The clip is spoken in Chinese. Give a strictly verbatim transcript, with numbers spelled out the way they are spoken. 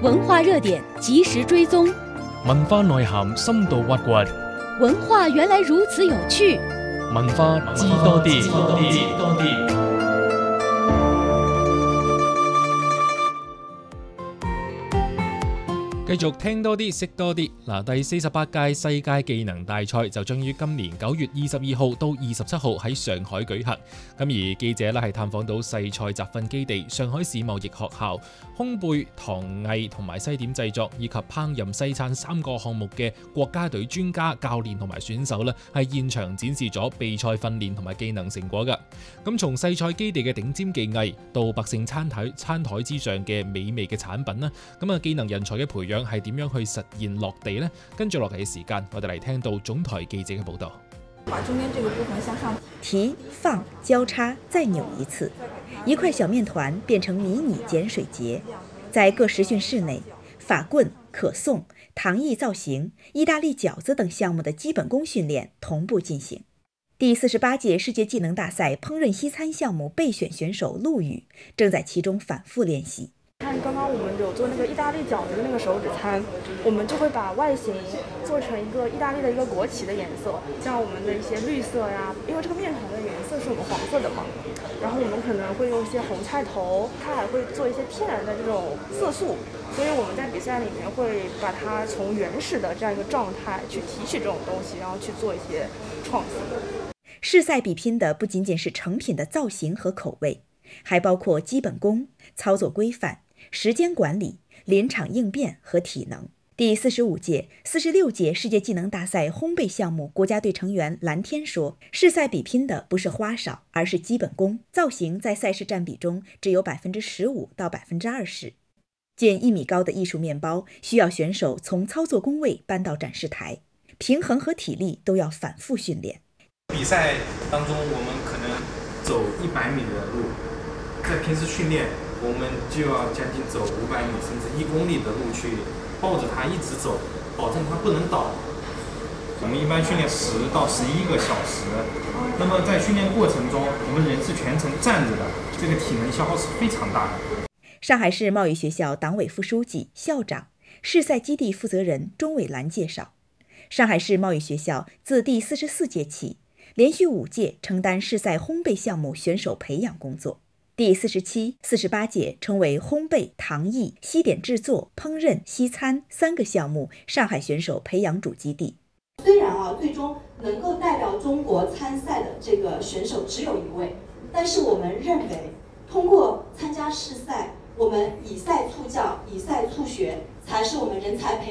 文化热点及时追踪， 文化內涵深度挖掘， 文化原來如此有趣， 文化知多啲。知多啲。繼續聽多啲，識多啲。嗱，第四十八屆世界技能大賽就將於今年九月二十二號到二十七號喺上海舉行。咁而記者咧係探訪到世賽集訓基地、上海市貿易學校、烘焙、糖藝同埋西點製作以及烹飪西餐三個項目嘅國家隊專家、教練同埋選手咧係現場展示咗備賽訓練同埋技能成果㗎。咁從世賽基地嘅頂尖技藝到百姓餐台餐台之上嘅美味嘅產品啦，咁啊技能人才嘅培養係點樣去實現落地呢？跟住落嚟嘅時間，我哋嚟聽到總台記者嘅報道。 把中間這個部分向上提放交叉再扭一次，一塊小麵團變成迷你鹼水節。在各實訓室內，法棍、可頌、糖藝造型、意大利餃子等項目的基本功訓練同步進行。第四十八屆世界技能大賽烹飪西餐項目備選選手陸羽正在其中反覆練習。 看剛剛我們有做那個意大利餃子的那個手指餐，我們就會把外形做成一個意大利的一個國旗的顏色，像我們的一些綠色呀，因為這個麵團的顏色是我們黃色的嘛，然後我們可能會用一些紅菜頭，它還會做一些天然的這種色素，所以我們在比賽裡面會把它從原始的這樣一個狀態去提取這種東西，然後去做一些創新。 試賽比拼的不僅僅是成品的造型和口味，還包括基本功、操作規範、時間管理、臨場應變和體能。第四十五屆、四十六屆世界技能大賽烘焙項目國家隊成員藍天說，試賽比拼的不是花哨，而是基本功。造型在賽事佔比中只有百分之十五到百分之二十。近一米高的藝術麵包需要選手從操作工位搬到展示台，平衡和體力都要反覆訓練。 比賽當中，我們可能走一百米的路，在平時訓練，我們就要將近走五百米甚至一公里的路去抱着它一直走，保證它不能倒。我們一般訓練十到十一個小時，那麼在訓練過程中，我們人是全程站着的，這個體能消耗是非常大的。 上海市貿易學校黨委副書記、校長、試賽基地負責人鍾偉蘭介紹，上海市貿易學校自第四十四屆起，連續五屆承擔試賽烘焙項目選手培養工作。第四十七、四十八屆成為烘焙、糖藝、西點製作、烹飪、西餐三個項目上海選手培養主基地。 雖然啊，最終能夠代表中國參賽的這個選手只有一位，但是我們認為，通過參加試賽，我們以賽促教、以賽促學，才是我們人才培